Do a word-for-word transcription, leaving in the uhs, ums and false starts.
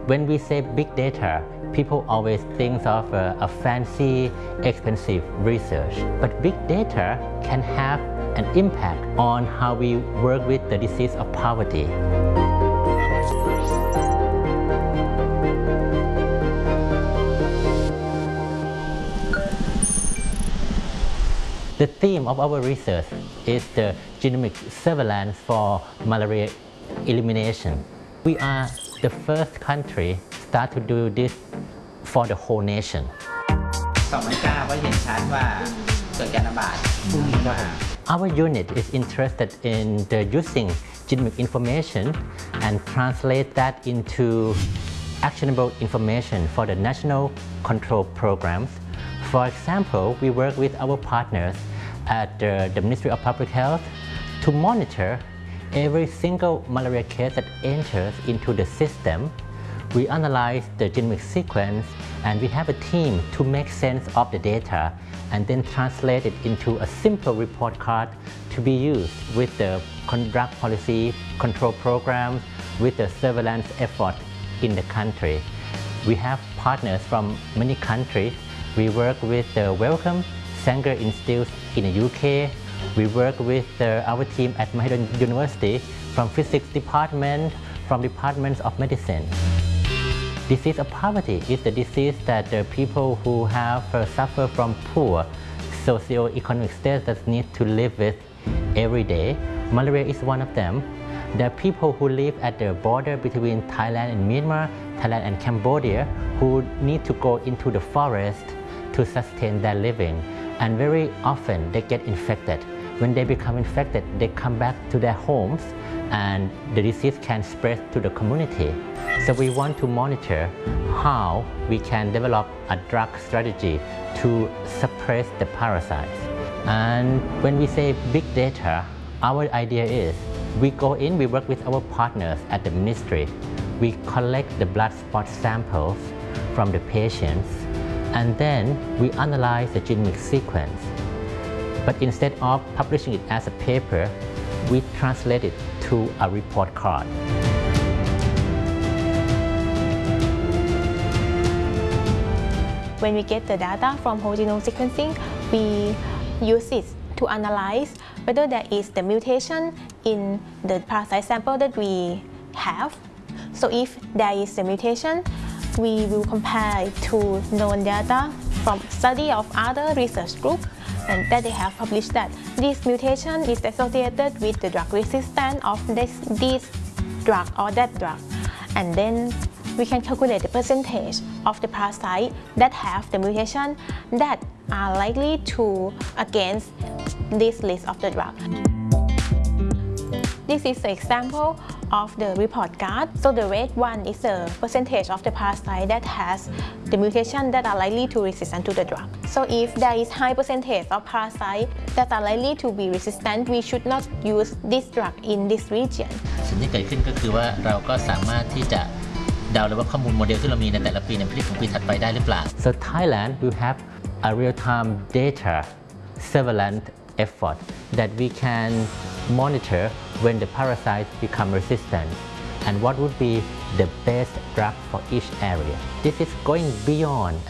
When we say big data, people always think of a, a fancy, expensive research. But big data can have an impact on how we work with the disease of poverty. The theme of our research is the genomic surveillance for malaria elimination. We are the first country start to do this for the whole nation. สองร้อยเก้าก็เห็นชัดว่าเกิดการระบาดพรุ่งนี้ก็ Our unit is interested in the using genomic information and translate that into actionable information for the national control programs. For example, we work with our partners at the, the Ministry of Public Health to monitor every single malaria case that enters into the system. We analyze the genomic sequence and we have a team to make sense of the data and then translate it into a simple report card to be used with the drug policy control programs, with the surveillance effort in the country. We have partners from many countries. We work with the Wellcome Sanger Institute in the U K. We work with uh, our team at Mahidol University from Physics Department, from Departments of Medicine. Disease of poverty is the disease that the people who have uh, suffer from poor socio-economic status need to live with every day. Malaria is one of them. There are people who live at the border between Thailand and Myanmar, Thailand and Cambodia, who need to go into the forest to sustain their living. And very often they get infected. When they become infected, they come back to their homes and the disease can spread to the community. So we want to monitor how we can develop a drug strategy to suppress the parasites. And when we say big data, our idea is we go in, we work with our partners at the ministry. We collect the blood spot samples from the patients and then we analyze the genomic sequence. But instead of publishing it as a paper, we translate it to a report card. When we get the data from whole genome sequencing, we use it to analyze whether there is the mutation in the parasite sample that we have. So if there is a mutation, we will compare it to known data from study of other research groups and that they have published that this mutation is associated with the drug resistance of this, this drug or that drug. And then we can calculate the percentage of the parasite that have the mutation that are likely to against this list of the drug. This is the example of the report card. So the red one is the percentage of the parasite that has the mutation that are likely to resistant to the drug. So if there is high percentage of parasite that are likely to be resistant, we should not use this drug in this region. สิ่งที่เกิดขึ้นก็คือว่าเราก็สามารถที่จะเดาเลยว่าข้อมูลโมเดลที่เรามีในแต่ละปีในผลิตของปีถัดไปได้หรือเปล่า So Thailand will have a real-time data surveillance effort that we can monitor when the parasites become resistant and what would be the best drug for each area. This is going beyond